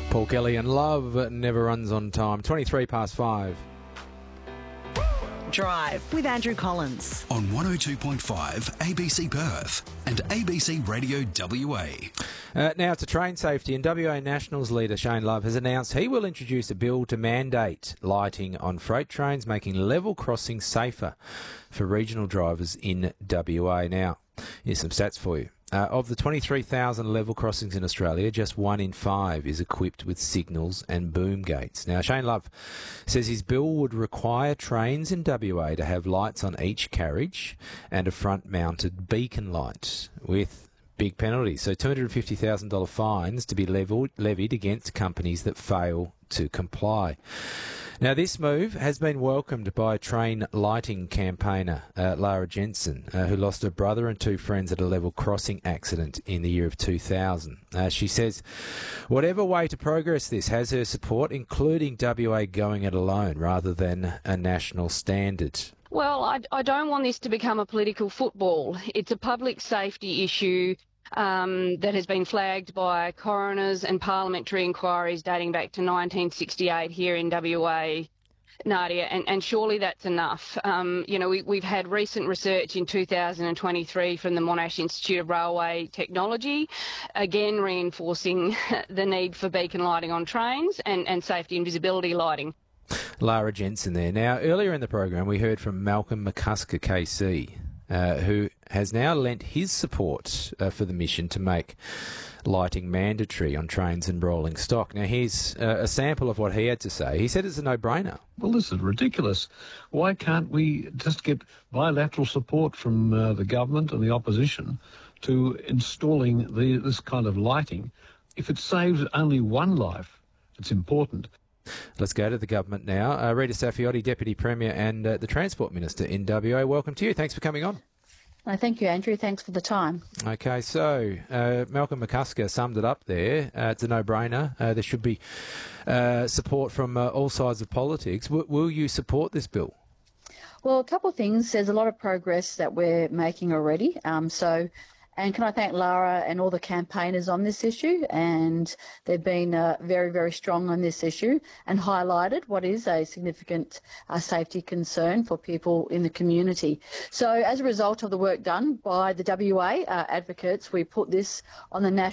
Paul Kelly and Love Never Runs on Time. 23 past 5. Drive with Andrew Collins. On 102.5 ABC Perth and ABC Radio WA. Now to train safety, and WA Nationals leader Shane Love has announced he will introduce a bill to mandate lighting on freight trains, making level crossings safer for regional drivers in WA. Now, here's some stats for you. Of the 23,000 level crossings in Australia, just 1 in 5 is equipped with signals and boom gates. Now, Shane Love says his bill would require trains in WA to have lights on each carriage and a front-mounted beacon light with big penalties. So $250,000 fines to be levied against companies that fail to comply. Now, this move has been welcomed by train lighting campaigner Lara Jensen, who lost her brother and 2 friends at a level crossing accident in the year of 2000. She says whatever way to progress this has her support, including WA going it alone rather than a national standard. Well, I don't want this to become a political football. It's a public safety issue that has been flagged by coroners and parliamentary inquiries dating back to 1968 here in WA, Nadia, and surely that's enough. We've had recent research in 2023 from the Monash Institute of Railway Technology, again reinforcing the need for beacon lighting on trains and safety and visibility lighting. Lara Jensen there. Now, earlier in the program, we heard from Malcolm McCusker KC, who has now lent his support for the mission to make lighting mandatory on trains and rolling stock. Now, here's a sample of what he had to say. He said it's a no-brainer. Well, this is ridiculous. Why can't we just get bilateral support from the government and the opposition to installing this kind of lighting? If it saves only one life, it's important. Let's go to the government now. Rita Saffioti, Deputy Premier and the Transport Minister in WA. Welcome to you. Thanks for coming on. Thank you, Andrew. Thanks for the time. Okay, so Malcolm McCusker summed it up there. It's a no-brainer. There should be support from all sides of politics. Will you support this bill? Well, a couple of things. There's a lot of progress that we're making already. And can I thank Lara and all the campaigners on this issue? And they've been very, very strong on this issue and highlighted what is a significant safety concern for people in the community. So as a result of the work done by the WA advocates, we put this on the national